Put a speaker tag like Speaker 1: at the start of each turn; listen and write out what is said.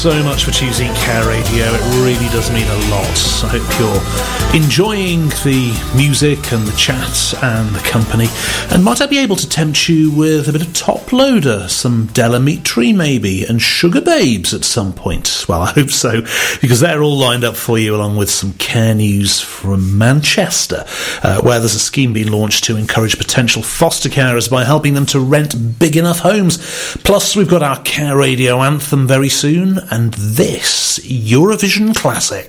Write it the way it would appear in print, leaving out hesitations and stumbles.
Speaker 1: So much for choosing Care Radio. It really does mean a lot. I hope you're enjoying the music and the chat and the company. And might I be able to tempt you with a bit of Top Loader, some Della Meat Tree maybe, and Sugar Babes at some point? Well, I hope so, because they're all lined up for you, along with some care news from Manchester, where there's a scheme being launched to encourage potential foster carers by helping them to rent big enough homes. Plus, we've got our Care Radio anthem very soon, and this Eurovision classic.